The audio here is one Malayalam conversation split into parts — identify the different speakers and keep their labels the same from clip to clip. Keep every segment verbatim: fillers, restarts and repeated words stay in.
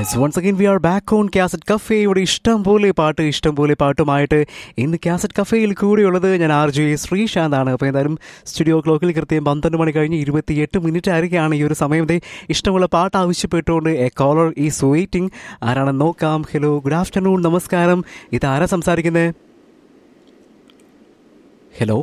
Speaker 1: Yes, once again we are back on Cassette Cafe. ഇവിടെ ഇഷ്ടം പോലെ പാട്ട് ഇഷ്ടം പോലെ പാട്ടുമായിട്ട് ഇന്ന് കാസറ്റ് കഫേയിൽ കൂടെയുള്ളത് ഞാൻ ആർ ജെ ശ്രീശാന്താണ്. അപ്പോൾ എന്തായാലും സ്റ്റുഡിയോ ക്ലോക്കിൽ കൃത്യം പന്ത്രണ്ട് മണി കഴിഞ്ഞ് ഇരുപത്തിയെട്ട് മിനിറ്റ് ആയിരിക്കുകയാണ് ഈ ഒരു സമയം. ഇഷ്ടമുള്ള പാട്ട് ആവശ്യപ്പെട്ടുകൊണ്ട് എ കോളർ ഈസ് വെയിറ്റിംഗ്. ആരാണെന്ന് നോക്കാം. ഹലോ, ഗുഡ് ആഫ്റ്റർനൂൺ, നമസ്കാരം. ഇതാരാ സംസാരിക്കുന്നത്? ഹലോ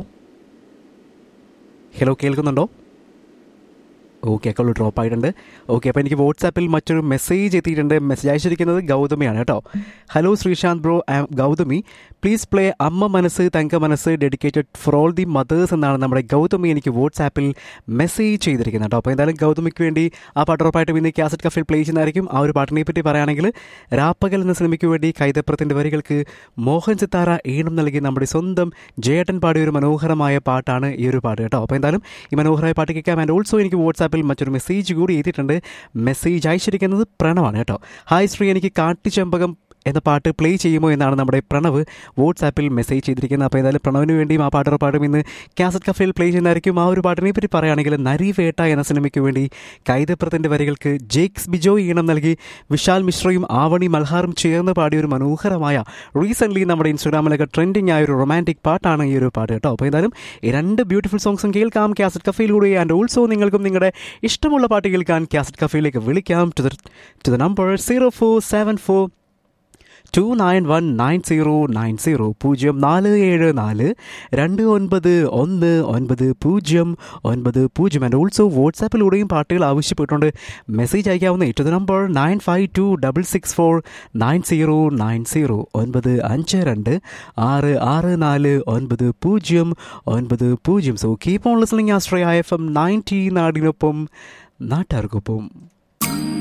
Speaker 1: ഹലോ കേൾക്കുന്നുണ്ടോ? ഓക്കെ, അക്കൗണ്ട് ഡ്രോപ്പ് ആയിട്ടുണ്ട്. ഓക്കെ, അപ്പോൾ എനിക്ക് വാട്സാപ്പിൽ മറ്റൊരു മെസ്സേജ് എത്തിയിട്ടുണ്ട്. മെസ്സേജ് അയച്ചിരിക്കുന്നത് ഗൗതമിയാണ് കേട്ടോ. Hello Sreesanth bro, I am Gautami. Please play അമ്മ മനസ്സ് തങ്ക മനസ്സ് dedicated for all the mothers എന്നാണ് നമ്മുടെ ഗൗതമി എനിക്ക് വാട്സാപ്പിൽ മെസ്സേജ് ചെയ്തിരിക്കുന്നത് കേട്ടോ. അപ്പോൾ എന്തായാലും ഗൗതമിക്ക് വേണ്ടി ആ പാട്ട് ഉറപ്പായിട്ടും ഇന്ന് കാസറ്റ് കഫേയിൽ പ്ലേ ചെയ്യുന്നതായിരിക്കും. ആ ഒരു പാട്ടിനെ പറ്റി പറയുകയാണെങ്കിൽ, രാപ്പകൽ എന്ന സിനിമയ്ക്ക് വേണ്ടി കൈതപ്രത്തിൻ്റെ വരികൾക്ക് മോഹൻ സിത്താര ഈണം നൽകി നമ്മുടെ സ്വന്തം ജയേട്ടൻ പാടിയ ഒരു മനോഹരമായ പാട്ടാണ് ഈ ഒരു പാട്ട് കേട്ടോ. അപ്പോൾ എന്തായാലും ഈ മനോഹരമായ പാട്ട് കേൾക്കാം. ആൻഡ് ഓൾസോ എനിക്ക് വാട്സാപ്പ് മറ്റൊരു മെസ്സേജ് കൂടി എത്തിയിട്ടുണ്ട്. മെസ്സേജ് അയച്ചിരിക്കുന്നത് പ്രണവാണ് കേട്ടോ. ഹായ് ശ്രീ, എനിക്ക് കാട്ടുചെമ്പകം എന്ന പാട്ട് പ്ലേ ചെയ്യുമോ എന്നാണ് നമ്മുടെ പ്രണവ് വാട്സാപ്പിൽ മെസ്സേജ് ചെയ്തിരിക്കുന്നത്. അപ്പോൾ ഏതായാലും പ്രണവിന് വേണ്ടിയും ആ പാട്ട് ഉറപ്പായിട്ടും ഇന്ന് കാസറ്റ് കഫേയിൽ പ്ലേ ചെയ്യുന്നതായിരിക്കും. ആ ഒരു പാട്ടിനെ പറ്റി പറയുകയാണെങ്കിൽ, നരിവേട്ട എന്ന സിനിമയ്ക്ക് വേണ്ടി കൈതപ്രത്തിൻ്റെ വരികൾക്ക് ജേക്സ് ബിജോയ് ഈണം നൽകി വിശാൽ മിശ്രയും ആവണി മൽഹാറും ചേർന്ന് പാടിയ ഒരു മനോഹരമായ, റീസെൻ്റ്ലി നമ്മുടെ ഇൻസ്റ്റാഗ്രാമിലൊക്കെ ട്രെൻഡിങ് ആയ ഒരു റൊമാൻറ്റിക് പാട്ടാണ് ഈ ഒരു പാട്ട് കേട്ടോ. അപ്പോൾ ഏതായാലും ഈ രണ്ട് ബ്യൂട്ടിഫുൾ സോങ്സും കേൾക്കാം കാസറ്റ് കഫേയിലൂടെ. ആൻഡ് ഓൾസോ നിങ്ങൾക്കും നിങ്ങളുടെ ഇഷ്ടമുള്ള പാട്ട് കേൾക്കാൻ കാസറ്റ് കഫേയിലേക്ക് വിളിക്കാം to the two the number zero four seven four to nine one nine zero nine zero പൂജ്യം നാല് ഏഴ് നാല് രണ്ട് ഒൻപത് ഒന്ന് ഒൻപത് പൂജ്യം ഒൻപത് പൂജ്യം. ആൻഡ് ഓൾസോ വാട്സാപ്പിലൂടെയും പാട്ടുകൾ ആവശ്യപ്പെട്ടുകൊണ്ട് message അയക്കാവുന്ന to the number nine five to double six four nine zero nine zero ഒൻപത് അഞ്ച് രണ്ട് ആറ് ആറ് നാല് ഒൻപത് പൂജ്യം ഒൻപത് പൂജ്യം. So keep on listening Ashraya F M ninety, നാടിനൊപ്പം നാട്ടാർക്കൊപ്പം.